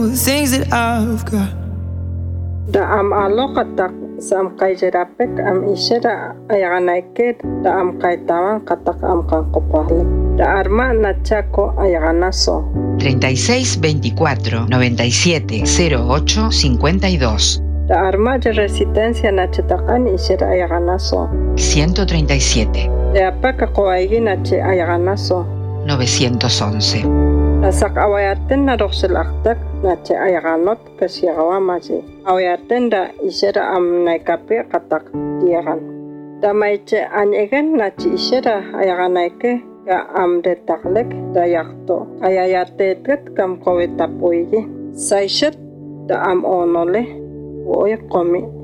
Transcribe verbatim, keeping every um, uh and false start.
the things that I've got. Da am alokatak sam kaijerapek am ishera ayaganaiket da am kaitawan katak am kankopahlik. Da arma nachako ayaganaso. treinta y seis veinticuatro noventa y siete cero ocho cincuenta y dos. Da arma de resistencia nachetakan ishera ayaganaso. ciento treinta y siete. Da apaka koaigi nache ayaganaso. novecientos once. Da sak awayaten na roxelaktak nache ayaganot kasiagawamaji. Awayaten da ishera am naikape katak diagan. Da maiche anyegen nache ishera ayaganaike ka am de taklek da yakto. Ayayatetet kam kowetapoigi. Saishet da am onole. Oye komi